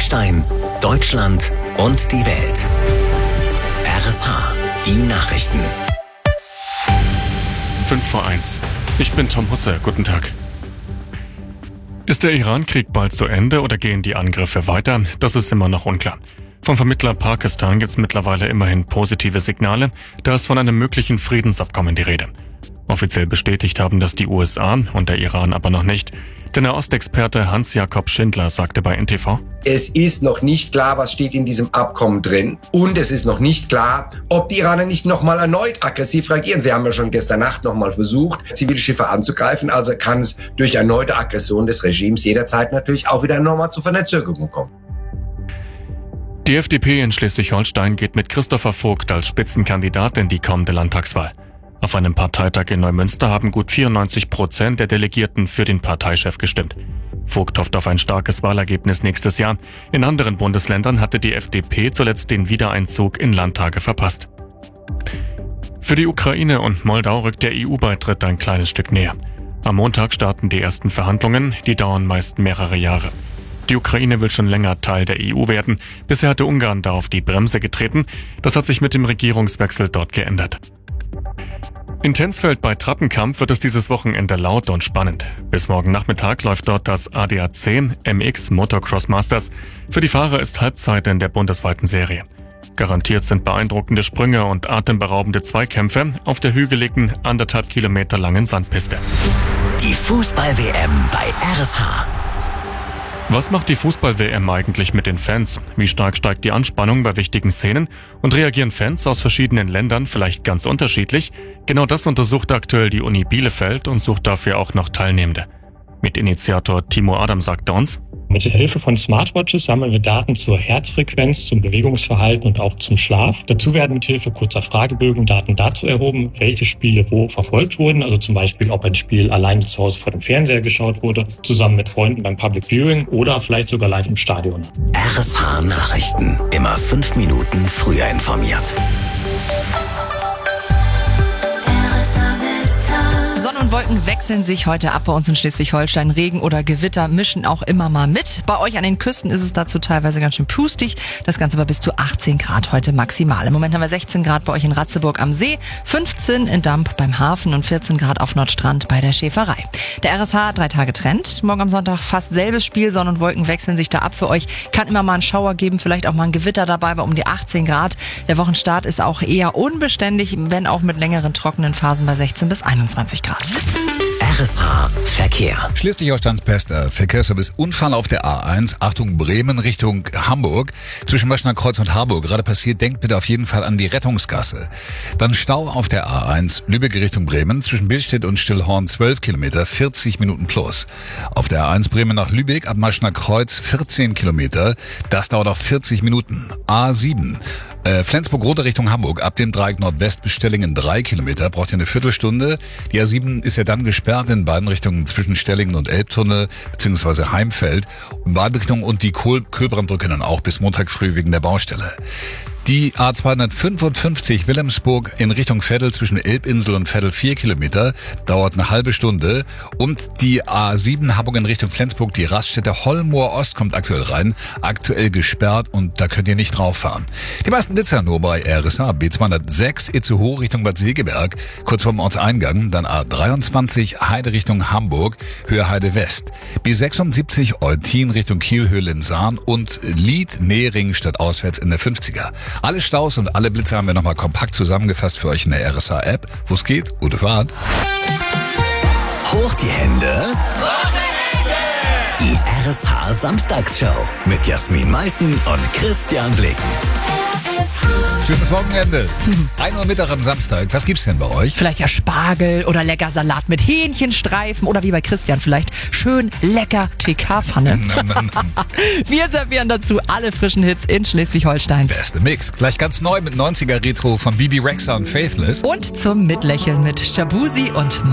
Schleswig-Holstein, Deutschland und die Welt. RSH, die Nachrichten. 5:01. Ich bin Tom Husse. Guten Tag. Ist der Iran-Krieg bald zu Ende oder gehen die Angriffe weiter? Das ist immer noch unklar. Vom Vermittler Pakistan gibt es mittlerweile immerhin positive Signale, da ist von einem möglichen Friedensabkommen die Rede. Offiziell bestätigt haben das die USA und der Iran aber noch nicht. Der Nahostexperte Hans-Jakob Schindler sagte bei NTV: Es ist noch nicht klar, was steht in diesem Abkommen drin. Und es ist noch nicht klar, ob die Iraner nicht nochmal erneut aggressiv reagieren. Sie haben ja schon gestern Nacht nochmal versucht, zivile Schiffe anzugreifen. Also kann es durch erneute Aggression des Regimes jederzeit natürlich auch wieder nochmal zu Verzögerungen kommen. Die FDP in Schleswig-Holstein geht mit Christopher Vogt als Spitzenkandidat in die kommende Landtagswahl. Auf einem Parteitag in Neumünster haben gut 94% der Delegierten für den Parteichef gestimmt. Vogt hofft auf ein starkes Wahlergebnis nächstes Jahr. In anderen Bundesländern hatte die FDP zuletzt den Wiedereinzug in Landtage verpasst. Für die Ukraine und Moldau rückt der EU-Beitritt ein kleines Stück näher. Am Montag starten die ersten Verhandlungen, die dauern meist mehrere Jahre. Die Ukraine will schon länger Teil der EU werden. Bisher hatte Ungarn da auf die Bremse getreten. Das hat sich mit dem Regierungswechsel dort geändert. In Tensfeld bei Trappenkamp wird es dieses Wochenende laut und spannend. Bis morgen Nachmittag läuft dort das ADAC MX Motocross Masters. Für die Fahrer ist Halbzeit in der bundesweiten Serie. Garantiert sind beeindruckende Sprünge und atemberaubende Zweikämpfe auf der hügeligen, 1,5 Kilometer langen Sandpiste. Die Fußball-WM bei RSH. Was macht die Fußball-WM eigentlich mit den Fans? Wie stark steigt die Anspannung bei wichtigen Szenen? Und reagieren Fans aus verschiedenen Ländern vielleicht ganz unterschiedlich? Genau das untersucht aktuell die Uni Bielefeld und sucht dafür auch noch Teilnehmende. Mitinitiator Timo Adam sagt uns: Mit Hilfe von Smartwatches sammeln wir Daten zur Herzfrequenz, zum Bewegungsverhalten und auch zum Schlaf. Dazu werden mit Hilfe kurzer Fragebögen Daten dazu erhoben, welche Spiele wo verfolgt wurden. Also zum Beispiel, ob ein Spiel alleine zu Hause vor dem Fernseher geschaut wurde, zusammen mit Freunden beim Public Viewing oder vielleicht sogar live im Stadion. RSH Nachrichten. Immer 5 Minuten früher informiert. Sonne und Wolken wechseln sich heute ab bei uns in Schleswig-Holstein. Regen oder Gewitter mischen auch immer mal mit. Bei euch an den Küsten ist es dazu teilweise ganz schön pustig. Das Ganze war bis zu 18 Grad heute maximal. Im Moment haben wir 16 Grad bei euch in Ratzeburg am See, 15 in Damp beim Hafen und 14 Grad auf Nordstrand bei der Schäferei. Der RSH 3 Tage Trend. Morgen am Sonntag fast selbes Spiel. Sonne und Wolken wechseln sich da ab für euch. Kann immer mal einen Schauer geben, vielleicht auch mal ein Gewitter dabei bei um die 18 Grad. Der Wochenstart ist auch eher unbeständig, wenn auch mit längeren trockenen Phasen bei 16 bis 21 Grad. RSH Verkehr. Schleswig-Holsteins bester Verkehrsservice. Unfall auf der A1, Achtung Bremen Richtung Hamburg. Zwischen Maschner Kreuz und Harburg gerade passiert, denkt bitte auf jeden Fall an die Rettungsgasse. Dann Stau auf der A1, Lübeck Richtung Bremen. Zwischen Billstedt und Stillhorn 12 Kilometer, 40 Minuten plus. Auf der A1 Bremen nach Lübeck, ab Maschner Kreuz 14 Kilometer. Das dauert auch 40 Minuten. A7. Flensburg-Rote Richtung Hamburg, ab dem Dreieck Nordwest bis Stellingen 3 Kilometer, braucht ihr eine Viertelstunde. Die A7 ist ja dann gesperrt in beiden Richtungen zwischen Stellingen und Elbtunnel bzw. Heimfeld. In beiden Richtungen und die Kohlbrandbrücke dann auch bis Montag früh wegen der Baustelle. Die A255 Wilhelmsburg in Richtung Veddel zwischen Elbinsel und Veddel 4 Kilometer, dauert eine halbe Stunde. Und die A7 Hamburg in Richtung Flensburg, die Raststätte Hollmoor Ost kommt aktuell rein, aktuell gesperrt und da könnt ihr nicht drauf fahren. Die meisten Blitzer nur bei RSH, B206 Itzehoe Richtung Bad Segeberg, kurz vorm Ortseingang, dann A23 Heide Richtung Hamburg, Höhe Heide West, B76 Eutin Richtung Kiel, Höhe Linsahn und Lied Nehring statt auswärts in der 50er. Alle Staus und alle Blitze haben wir nochmal kompakt zusammengefasst für euch in der RSH-App. Wo es geht, gute Fahrt. Hoch die Hände. Die RSH Samstagsshow mit Jasmin Malten und Christian Blicken. Schönes Wochenende. 1 Uhr Mittag am Samstag. Was gibt's denn bei euch? Vielleicht ja Spargel oder lecker Salat mit Hähnchenstreifen oder wie bei Christian vielleicht schön lecker TK-Pfanne. Wir servieren dazu alle frischen Hits in Schleswig-Holsteins. Beste Mix. Gleich ganz neu mit 90er Retro von Bibi Rexha und Faithless. Und zum Mitlächeln mit Shabuzi und